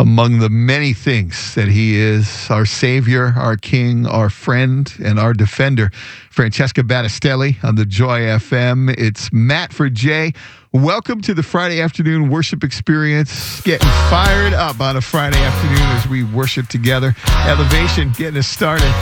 among the many things that he is, our Savior, our King, our friend, and our defender. Francesca Battistelli on the Joy FM. It's Matt for Jay. Welcome to the Friday afternoon worship experience. Getting fired up on a Friday afternoon as we worship together. Elevation getting us started.